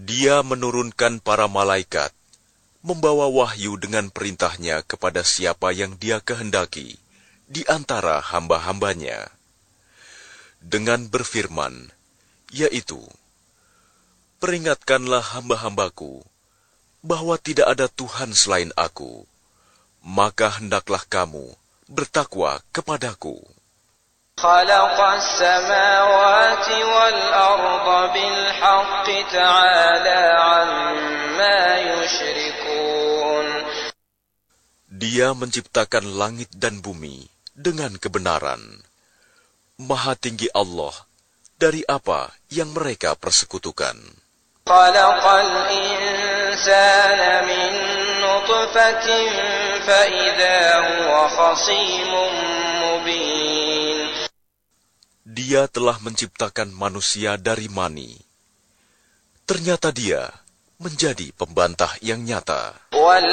Dia menurunkan para malaikat, membawa wahyu dengan perintahnya kepada siapa yang Dia kehendaki di antara hamba-hambanya, dengan berfirman, yaitu, "Peringatkanlah hamba-hambaku bahwa tidak ada Tuhan selain Aku, maka hendaklah kamu bertakwa kepadaku." خلق السماوات والأرض بالحق تعالى عما يشركون. Dia menciptakan langit dan bumi dengan kebenaran. Maha tinggi Allah dari apa yang mereka persekutukan. خلق الإنسان من نطفة فإذا هو خصيم مبين. Dia telah menciptakan manusia dari mani. Ternyata dia menjadi pembantah yang nyata.